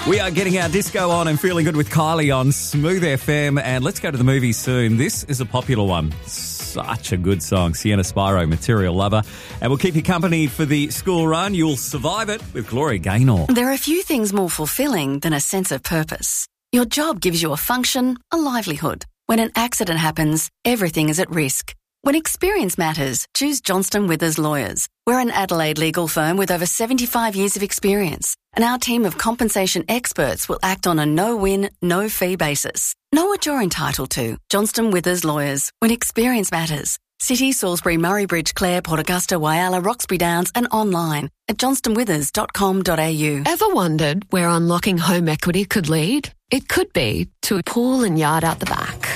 We are getting our disco on and feeling good with Kylie on Smooth FM. And let's go to the movies soon. This is a popular one. Such a good song. Sienna Spiro, Material Lover. And we'll keep you company for the school run. You'll survive it with Gloria Gaynor. There are few things more fulfilling than a sense of purpose. Your job gives you a function, a livelihood. When an accident happens, everything is at risk. When experience matters, choose Johnston Withers Lawyers. We're an Adelaide legal firm with over 75 years of experience, and our team of compensation experts will act on a no-win, no-fee basis. Know what you're entitled to. Johnston Withers Lawyers. When experience matters. City, Salisbury, Murray Bridge, Clare, Port Augusta, Whyalla, Roxby Downs, and online at johnstonwithers.com.au. Ever wondered where unlocking home equity could lead? It could be to a pool and yard out the back.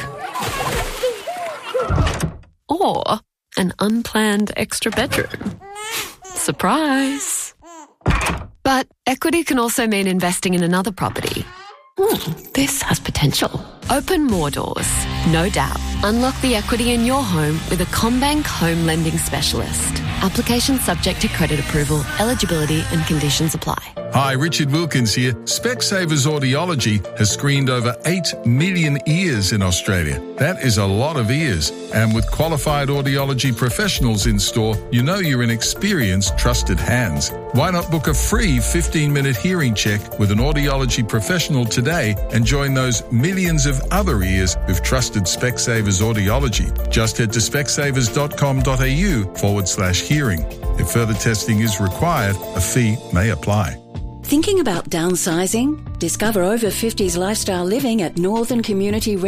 Or an unplanned extra bedroom. Surprise! But equity can also mean investing in another property. This has potential. Open more doors, no doubt. Unlock the equity in your home with a CommBank home lending specialist. Application subject to credit approval, eligibility and conditions apply. Hi, Richard Wilkins here. Specsavers Audiology has screened over 8 million ears in Australia. That is a lot of ears. And with qualified audiology professionals in store, you know you're in experienced, trusted hands. Why not book a free 15-minute hearing check with an audiology professional today and join those millions of other ears who've trusted Specsavers Audiology? Just head to specsavers.com.au/hearing. If further testing is required, a fee may apply. Thinking about downsizing? Discover over 50s lifestyle living at Northern Community